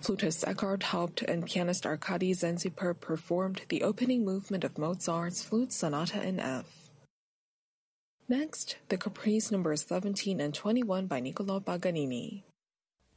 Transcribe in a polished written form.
Flutist Eckhard Haupt and pianist Arkady Zanziper performed the opening movement of Mozart's Flute Sonata in F. Next, the Caprice Nos. 17 and 21 by Niccolò Paganini.